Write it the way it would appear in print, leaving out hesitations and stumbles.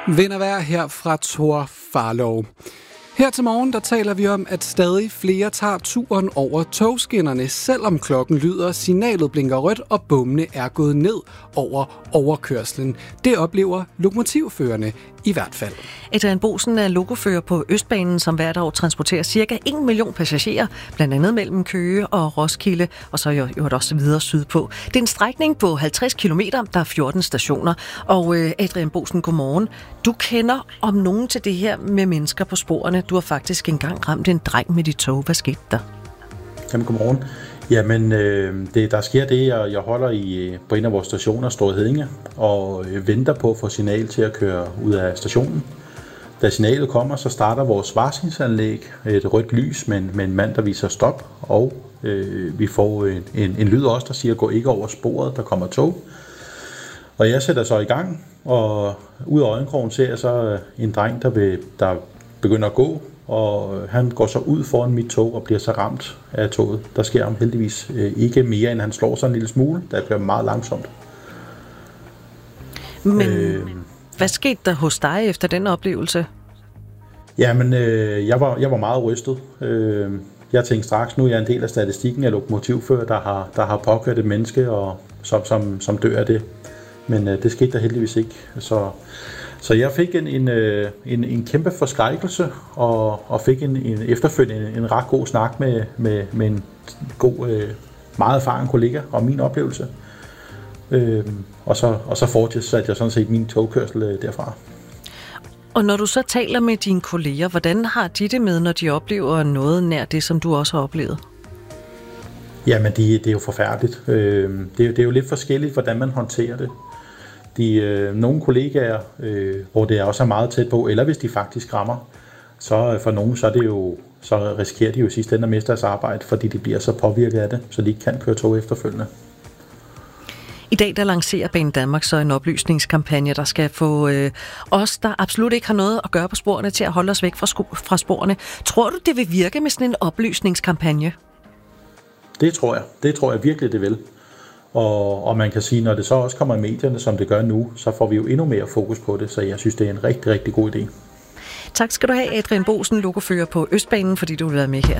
Vintervejr her fra Thor Farlov. Her til morgen, der taler vi om, at stadig flere tager turen over togskinnerne, selvom klokken lyder, signalet blinker rødt, og bommene er gået ned over overkørslen. Det oplever lokomotivførerne i hvert fald. Adrian Boesen er lokofører på Østbanen, som hvert år transporterer ca. 1 million passagerer, blandt andet mellem Køge og Roskilde, og så jo også videre sydpå. Det er en strækning på 50 km, der er 14 stationer. Og Adrian Boesen, godmorgen. Du kender om nogen til det her med mennesker på sporene. Du har faktisk engang ramt en dreng med dit tog. Hvad skete der? Jamen, godmorgen. Jamen, der sker det, at jeg holder på en af vores stationer, Store Heddinge, og venter på at få signal til at køre ud af stationen. Da signalet kommer, så starter vores varslingsanlæg et rødt lys med en mand, der viser stop, og vi får en lyd også, der siger, gå ikke over sporet, der kommer tog. Og jeg sætter så i gang, og ud af øjenkrogen ser jeg så en dreng, der begynder at gå, og han går så ud foran mit tog og bliver så ramt af toget. Der sker ham heldigvis ikke mere, end han slår sig en lille smule, der bliver meget langsomt. Men hvad skete der hos dig efter den oplevelse? Jamen, jeg var meget rystet. Jeg tænkte straks, nu er jeg en del af statistikken af lokomotivfører, der har påkørt et menneske, og som dør af det. Men det skete der heldigvis ikke. Så jeg fik en kæmpe forskrækkelse, og fik efterfølgende en ret god snak med en god, meget erfaren kollega om min oplevelse. Og så fortsatte jeg sådan set min togkørsel derfra. Og når du så taler med dine kolleger, hvordan har de det med, når de oplever noget nær det, som du også har oplevet? Jamen, det er jo forfærdeligt. Det er jo lidt forskelligt, hvordan man håndterer det. Nogle kollegaer, hvor det også er meget tæt på, eller hvis de faktisk rammer, så for nogen, så risikerer de jo i sidste ende at miste deres arbejde, fordi de bliver så påvirket af det, så de ikke kan køre tog efterfølgende. I dag der lancerer Banedanmark så en oplysningskampagne, der skal få os, der absolut ikke har noget at gøre på sporene, til at holde os væk fra sporene. Tror du, det vil virke med sådan en oplysningskampagne? Det tror jeg virkelig, det vil. Og man kan sige, når det så også kommer i medierne, som det gør nu, så får vi jo endnu mere fokus på det, så jeg synes, det er en rigtig, rigtig god idé. Tak skal du have, Adrian Boesen, lokofører på Østbanen, fordi du vil være med her.